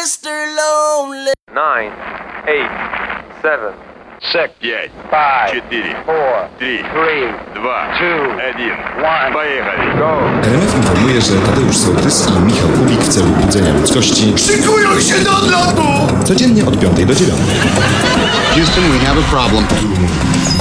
Mr. Lonely. 9, 8, 7, 6, 5, 4, 4, 3, 3, 2, 2, 1. 1. Поехали. Go! RMF informuje, że Tadeusz Sołtys i Michał Kubik w celu budzenia ludzkości Szykują się do odlotu! codziennie od 5 do 9. Houston, we have a problem.